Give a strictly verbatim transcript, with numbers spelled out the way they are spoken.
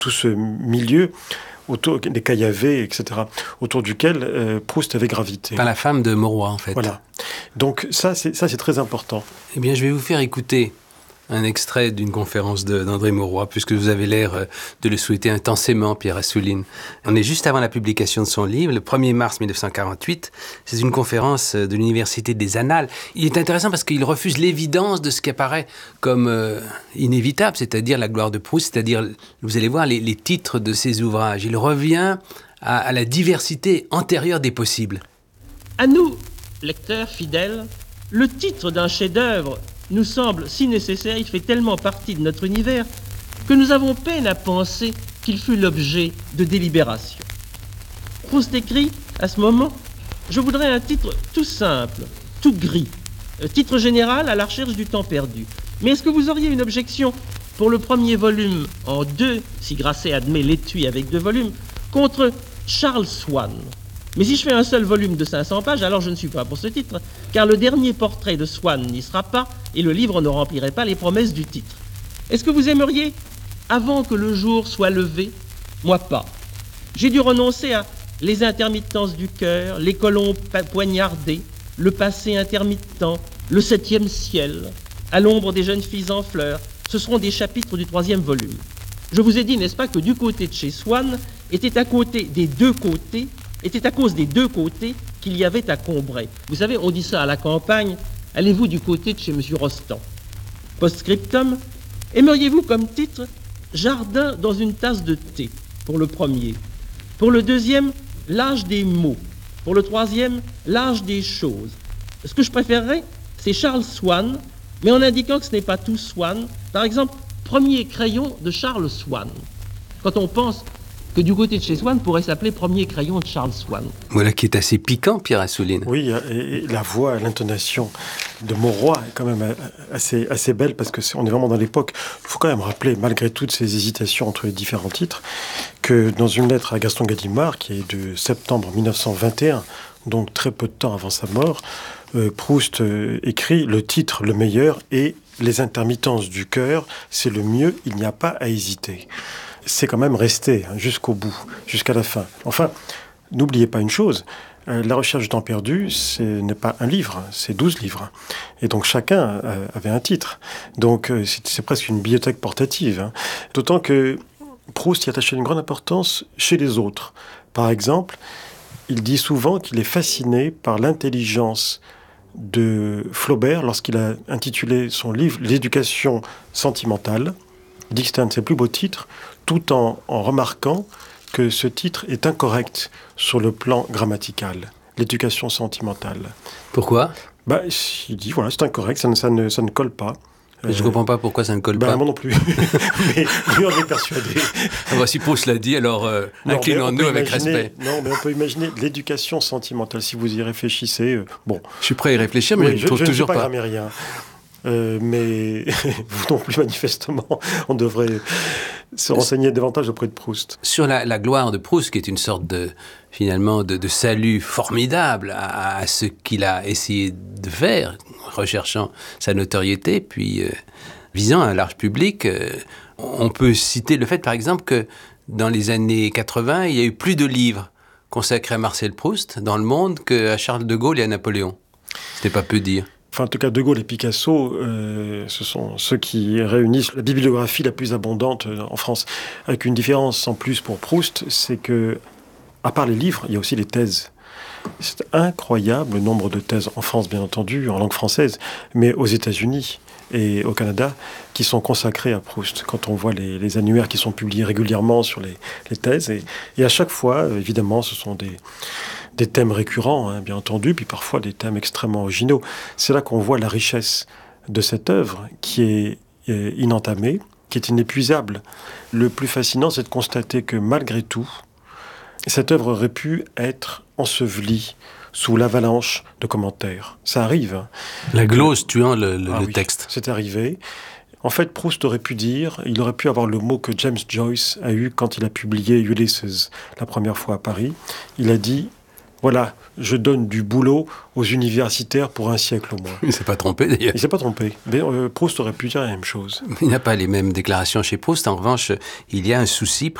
tout ce milieu autour des Caillavet, et cetera, autour duquel euh, Proust avait gravité. Par la femme de Mauroy, en fait. Voilà. Donc ça, c'est, ça, c'est très important. Eh bien, je vais vous faire écouter un extrait d'une conférence de, d'André Mauroy, puisque vous avez l'air de le souhaiter intensément, Pierre Assouline. On est juste avant la publication de son livre, le premier mars mille neuf cent quarante-huit. C'est une conférence de l'Université des Annales. Il est intéressant parce qu'il refuse l'évidence de ce qui apparaît comme euh, inévitable, c'est-à-dire la gloire de Proust, c'est-à-dire, vous allez voir, les, les titres de ses ouvrages. Il revient à, à la diversité antérieure des possibles. À nous, lecteurs fidèles, le titre d'un chef-d'œuvre nous semble si nécessaire, il fait tellement partie de notre univers que nous avons peine à penser qu'il fut l'objet de délibération. Proust écrit à ce moment « Je voudrais un titre tout simple, tout gris, titre général à la recherche du temps perdu. Mais est-ce que vous auriez une objection pour le premier volume en deux, si Grasset admet l'étui avec deux volumes, contre Charles Swann ? Mais si je fais un seul volume de cinq cents pages, alors je ne suis pas pour ce titre, car le dernier portrait de Swann n'y sera pas et le livre ne remplirait pas les promesses du titre. Est-ce que vous aimeriez, avant que le jour soit levé ? Moi pas. J'ai dû renoncer à les intermittences du cœur, les colombes poignardées, le passé intermittent, le septième ciel, à l'ombre des jeunes filles en fleurs. Ce seront des chapitres du troisième volume. Je vous ai dit, n'est-ce pas, que du côté de chez Swann était à côté des deux côtés était à cause des deux côtés qu'il y avait à Combray. Vous savez, on dit ça à la campagne, allez-vous du côté de chez M. Rostand. Post-scriptum, aimeriez-vous comme titre « Jardin dans une tasse de thé » pour le premier. Pour le deuxième, « L'âge des mots ». Pour le troisième, « L'âge des choses ». Ce que je préférerais, c'est Charles Swann, mais en indiquant que ce n'est pas tout Swann. Par exemple, « Premier crayon de Charles Swann ». Quand on pense que du côté de chez Swann pourrait s'appeler Premier crayon de Charles Swann. Voilà qui est assez piquant, Pierre Assouline. Oui, et, et la voix, l'intonation de Mauroy est quand même assez, assez belle parce que c'est, on est vraiment dans l'époque. Il faut quand même rappeler, malgré toutes ces hésitations entre les différents titres, que dans une lettre à Gaston Gallimard, qui est de septembre mille neuf cent vingt et un, donc très peu de temps avant sa mort, euh, Proust euh, écrit « Le titre, le meilleur, et les intermittences du cœur, c'est le mieux, il n'y a pas à hésiter ». C'est quand même resté hein, jusqu'au bout, jusqu'à la fin. Enfin, n'oubliez pas une chose, euh, La recherche du temps perdu, ce n'est pas un livre, c'est douze livres. Et donc chacun euh, avait un titre. Donc euh, c'est, c'est presque une bibliothèque portative. Hein. D'autant que Proust y attachait une grande importance chez les autres. Par exemple, il dit souvent qu'il est fasciné par l'intelligence de Flaubert lorsqu'il a intitulé son livre « L'éducation sentimentale ». Il dit que c'est un de ses plus beaux titres, tout en, en remarquant que ce titre est incorrect sur le plan grammatical, l'éducation sentimentale. Pourquoi ? Bah, il dit, voilà, c'est incorrect, ça ne, ça ne, ça ne colle pas. Je ne euh, comprends pas pourquoi ça ne colle bah, pas. Moi non plus, mais lui en est persuadé. Ah bah, si Proust l'a dit, alors euh, inclinons-nous avec respect. Non, mais on peut imaginer l'éducation sentimentale, si vous y réfléchissez. Euh, bon. Je suis prêt à y réfléchir, mais oui, je ne trouve je toujours ne suis pas. pas grammairien. Euh, mais vous non plus, manifestement, on devrait se renseigner davantage auprès de Proust. Sur la, la gloire de Proust, qui est une sorte de, finalement, de, de salut formidable à, à ce qu'il a essayé de faire, recherchant sa notoriété, puis euh, visant un large public, euh, on peut citer le fait, par exemple, que dans les années quatre-vingts, il y a eu plus de livres consacrés à Marcel Proust dans le monde qu'à Charles de Gaulle et à Napoléon. C'était pas peu dire. Enfin, en tout cas, De Gaulle et Picasso, euh, ce sont ceux qui réunissent la bibliographie la plus abondante en France. Avec une différence en plus pour Proust, c'est que, à part les livres, il y a aussi les thèses. C'est incroyable le nombre de thèses en France, bien entendu, en langue française, mais aux États-Unis et au Canada, qui sont consacrées à Proust. Quand on voit les, les annuaires qui sont publiés régulièrement sur les, les thèses, et, et à chaque fois, évidemment, ce sont des... des thèmes récurrents, hein, bien entendu, puis parfois des thèmes extrêmement originaux. C'est là qu'on voit la richesse de cette œuvre qui est euh, inentamée, qui est inépuisable. Le plus fascinant, c'est de constater que malgré tout, cette œuvre aurait pu être ensevelie sous l'avalanche de commentaires. Ça arrive. Hein. La glose tuant le, le, ah, le oui, texte. C'est arrivé. En fait, Proust aurait pu dire, il aurait pu avoir le mot que James Joyce a eu quand il a publié Ulysses la première fois à Paris. Il a dit voilà, je donne du boulot aux universitaires pour un siècle au moins. Il ne s'est pas trompé d'ailleurs. Il ne s'est pas trompé. Mais euh, Proust aurait pu dire la même chose. Il n'y a pas les mêmes déclarations chez Proust. En revanche, il y a un souci